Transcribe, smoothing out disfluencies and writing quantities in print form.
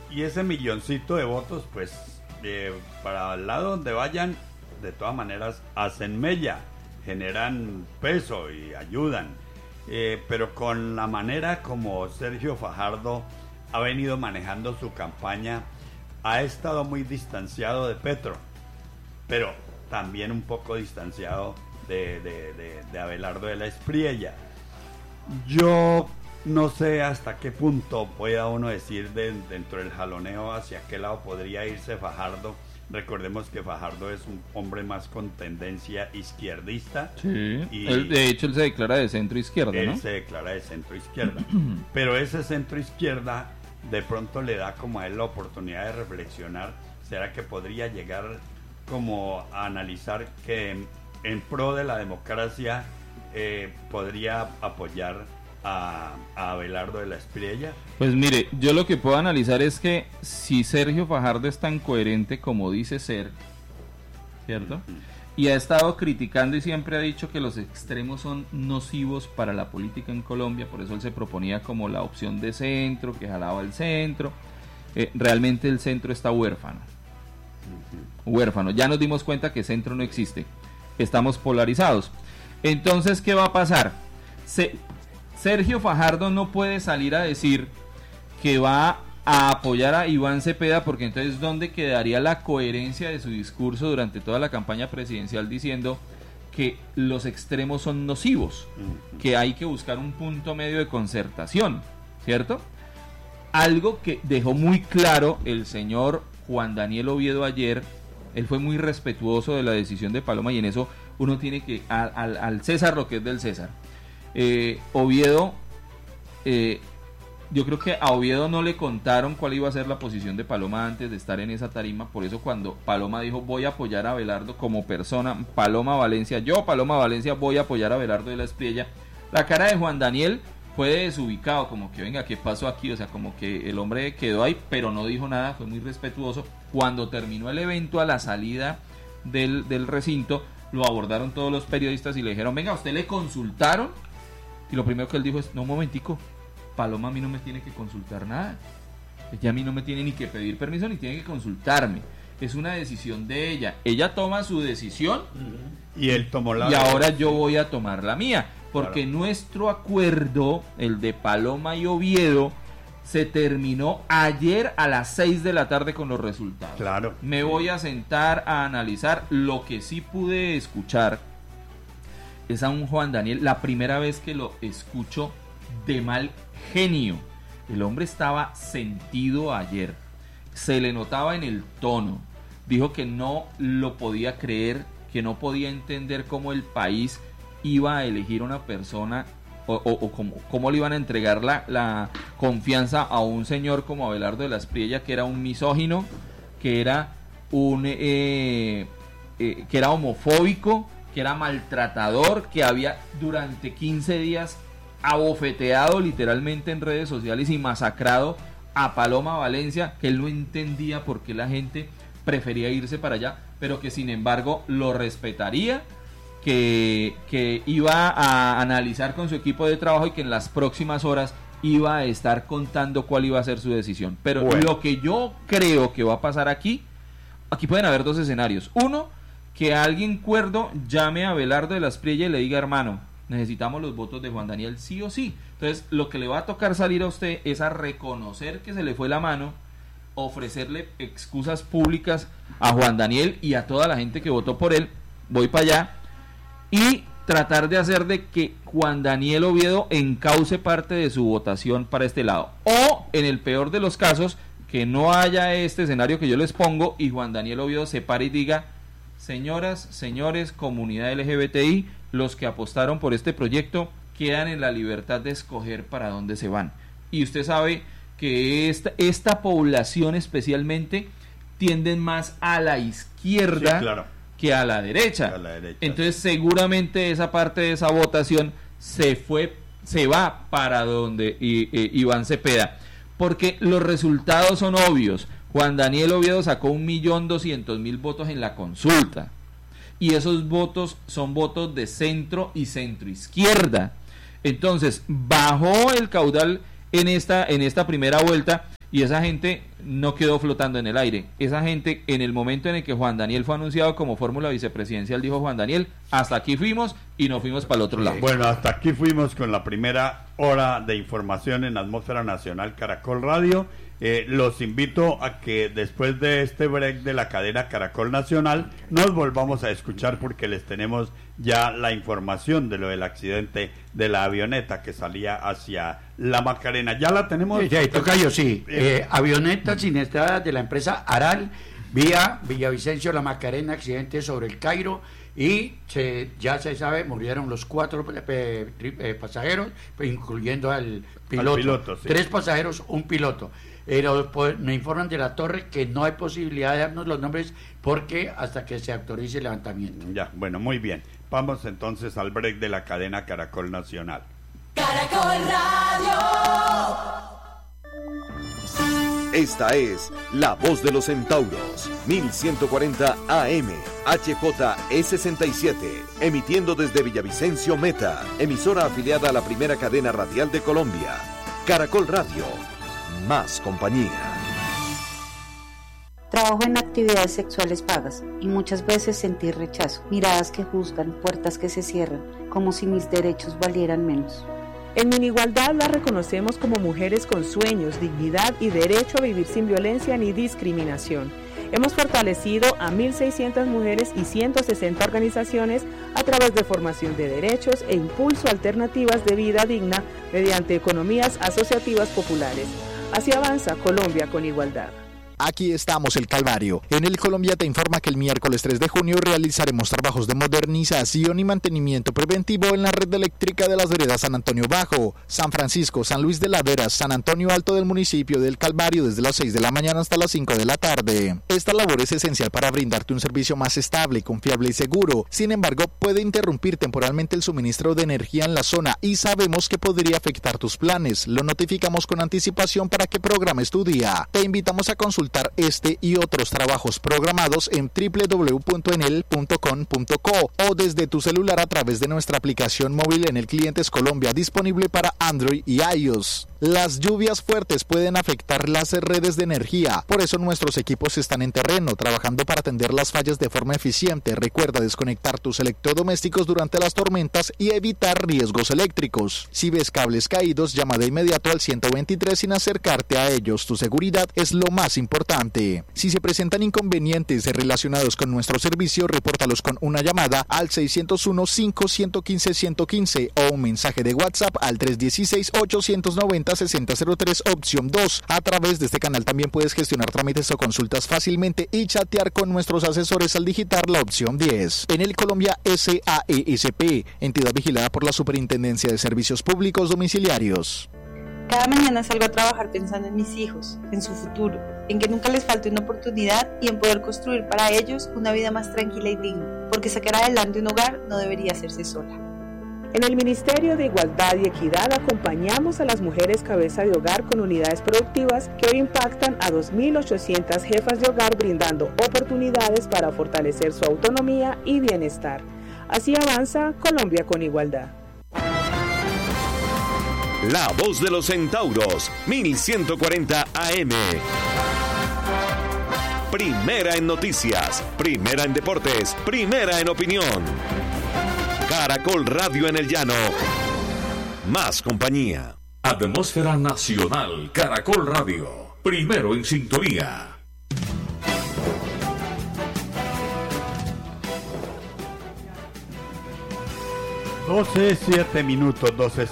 Y ese milloncito de votos, pues, para el lado donde vayan, de todas maneras, hacen mella, generan peso y ayudan. Pero con la manera como Sergio Fajardo ha venido manejando su campaña, ha estado muy distanciado de Petro, pero también un poco distanciado de Abelardo de la Espriella. Yo no sé hasta qué punto pueda uno decir dentro del jaloneo hacia qué lado podría irse Fajardo. Recordemos que Fajardo es un hombre más con tendencia izquierdista. Sí, y de hecho él se declara de centro izquierda, ¿no? Él se declara de centro izquierda. Pero ese centro izquierda de pronto le da como a él la oportunidad de reflexionar. ¿Será que podría llegar como a analizar que en pro de la democracia podría apoyar a Abelardo de la Espriella? Pues mire, yo lo que puedo analizar es que si Sergio Fajardo es tan coherente como dice ser, ¿cierto? Y ha estado criticando y siempre ha dicho que los extremos son nocivos para la política en Colombia, por eso él se proponía como la opción de centro, que jalaba el centro. Realmente el centro está huérfano. Huérfano. Ya nos dimos cuenta que centro no existe. Estamos polarizados. Entonces, ¿qué va a pasar? Sergio Fajardo no puede salir a decir que va a apoyar a Iván Cepeda, porque entonces ¿dónde quedaría la coherencia de su discurso durante toda la campaña presidencial diciendo que los extremos son nocivos, que hay que buscar un punto medio de concertación, ¿cierto? Algo que dejó muy claro el señor Juan Daniel Oviedo ayer. Él fue muy respetuoso de la decisión de Paloma y en eso uno tiene que al César lo que es del César. Oviedo, yo creo que a Oviedo no le contaron cuál iba a ser la posición de Paloma antes de estar en esa tarima, por eso cuando Paloma dijo voy a apoyar a Abelardo como persona, Paloma Valencia voy a apoyar a Abelardo de la Espriella, la cara de Juan Daniel fue desubicado, como que venga, ¿qué pasó aquí? O sea, como que el hombre quedó ahí, pero no dijo nada, fue muy respetuoso. Cuando terminó el evento, a la salida del recinto, lo abordaron todos los periodistas y le dijeron, venga, ¿usted le consultaron? Y lo primero que él dijo es, no, un momentico, Paloma a mí no me tiene que consultar nada. Ella a mí no me tiene ni que pedir permiso ni tiene que consultarme. Es una decisión de ella. Ella toma su decisión y él tomó la y ahora yo voy a tomar la mía. Porque claro, nuestro acuerdo, el de Paloma y Oviedo, se terminó ayer a las 6 de la tarde con los resultados. Claro. Me voy a sentar a analizar. Lo que sí pude escuchar es a un Juan Daniel, la primera vez que lo escucho de mal genio. El hombre estaba sentido ayer. Se le notaba en el tono. Dijo que no lo podía creer, que no podía entender cómo el país iba a elegir una persona o cómo le iban a entregar la confianza a un señor como Abelardo de la Espriella, que era un misógino, que era que era homofóbico, que era maltratador, que había durante 15 días abofeteado literalmente en redes sociales y masacrado a Paloma Valencia, que él no entendía por qué la gente prefería irse para allá, pero que sin embargo lo respetaría, que iba a analizar con su equipo de trabajo y que en las próximas horas iba a estar contando cuál iba a ser su decisión. Pero bueno, lo que yo creo que va a pasar aquí pueden haber dos escenarios. Uno, que alguien cuerdo llame a Abelardo de la Espriella y le diga, hermano, necesitamos los votos de Juan Daniel sí o sí. Entonces lo que le va a tocar salir a usted es a reconocer que se le fue la mano, ofrecerle excusas públicas a Juan Daniel y a toda la gente que votó por él, voy para allá, y tratar de hacer de que Juan Daniel Oviedo encauce parte de su votación para este lado. O, en el peor de los casos, que no haya este escenario que yo les pongo y Juan Daniel Oviedo se pare y diga, señoras, señores, comunidad LGBTI, los que apostaron por este proyecto quedan en la libertad de escoger para dónde se van. Y usted sabe que esta población especialmente tienden más a la izquierda, sí, claro, que a la derecha. Entonces seguramente esa parte de esa votación se va para donde Iván Cepeda, porque los resultados son obvios. Juan Daniel Oviedo sacó 1.200.000 votos en la consulta y esos votos son votos de centro y centro izquierda. Entonces bajó el caudal en esta primera vuelta Y esa gente no quedó flotando en el aire. Esa gente, en el momento en el que Juan Daniel fue anunciado como fórmula vicepresidencial, dijo Juan Daniel, hasta aquí fuimos y nos fuimos para el otro lado. Bueno, hasta aquí fuimos con la primera hora de información en Atmósfera Nacional Caracol Radio. Los invito a que después de este break de la cadena Caracol Nacional nos volvamos a escuchar, porque les tenemos ya la información de lo del accidente de la avioneta que salía hacia La Macarena. Ya la tenemos. Sí, tocayo, sí. Avioneta siniestrada de la empresa Aral, vía Villavicencio La Macarena, accidente sobre el Cairo, y ya se sabe, murieron los 4 pasajeros, incluyendo al piloto. Sí. 3 pasajeros, un piloto. Pero me informan de la torre que no hay posibilidad de darnos los nombres porque hasta que se autorice el levantamiento. Ya, bueno, muy bien. Vamos entonces al break de la cadena Caracol Nacional. Caracol Radio. Esta es La Voz de los Centauros, 1140 AM, HJE67, emitiendo desde Villavicencio Meta, emisora afiliada a la primera cadena radial de Colombia. Caracol Radio. Más compañía. Trabajo en actividades sexuales pagas y muchas veces sentí rechazo, miradas que juzgan, puertas que se cierran, como si mis derechos valieran menos. En Minigualdad la reconocemos como mujeres con sueños, dignidad y derecho a vivir sin violencia ni discriminación. Hemos fortalecido a 1.600 mujeres y 160 organizaciones a través de formación de derechos e impulso a alternativas de vida digna mediante economías asociativas populares. Así avanza Colombia con igualdad. Aquí estamos, El Calvario. En El Colombia te informa que el miércoles 3 de junio realizaremos trabajos de modernización y mantenimiento preventivo en la red eléctrica de las veredas San Antonio Bajo, San Francisco, San Luis de Laderas, San Antonio Alto del municipio del Calvario desde las 6 de la mañana hasta las 5 de la tarde. Esta labor es esencial para brindarte un servicio más estable, confiable y seguro. Sin embargo, puede interrumpir temporalmente el suministro de energía en la zona y sabemos que podría afectar tus planes. Lo notificamos con anticipación para que programes tu día. Te invitamos a consultar este y otros trabajos programados en www.enel.com.co o desde tu celular a través de nuestra aplicación móvil Enel Clientes Colombia, disponible para Android y iOS. Las lluvias fuertes pueden afectar las redes de energía, por eso nuestros equipos están en terreno, trabajando para atender las fallas de forma eficiente. Recuerda desconectar tus electrodomésticos durante las tormentas y evitar riesgos eléctricos. Si ves cables caídos, llama de inmediato al 123 sin acercarte a ellos. Tu seguridad es lo más importante. Si se presentan inconvenientes relacionados con nuestro servicio, repórtalos con una llamada al 601-5115-115 o un mensaje de WhatsApp al 316-890-6003, opción 2. A través de este canal también puedes gestionar trámites o consultas fácilmente y chatear con nuestros asesores al digitar la opción 10. Enel Colombia SAESP, entidad vigilada por la Superintendencia de Servicios Públicos Domiciliarios. Cada mañana salgo a trabajar pensando en mis hijos, en su futuro, en que nunca les falte una oportunidad y en poder construir para ellos una vida más tranquila y digna, porque sacar adelante un hogar no debería hacerse sola. En el Ministerio de Igualdad y Equidad acompañamos a las mujeres cabeza de hogar con unidades productivas que hoy impactan a 2.800 jefas de hogar, brindando oportunidades para fortalecer su autonomía y bienestar. Así avanza Colombia con igualdad. La Voz de los Centauros, 1140 AM. Primera en noticias, primera en deportes, primera en opinión. Caracol Radio en el Llano. Más compañía. Atmósfera Nacional, Caracol Radio. Primero en sintonía. 12:07 minutos, 12.